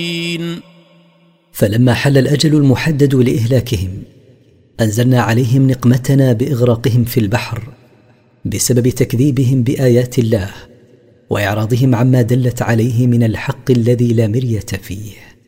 فلما حل الأجل المحدد لإهلاكهم أنزلنا عليهم نقمتنا بإغراقهم في البحر بسبب تكذيبهم بآيات الله وإعراضهم عما دلت عليه من الحق الذي لا مرية فيه.